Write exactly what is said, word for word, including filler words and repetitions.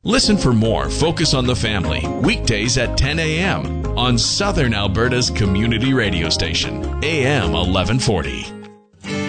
Listen for more Focus on the Family, weekdays at ten a.m. on Southern Alberta's community radio station, A M eleven forty.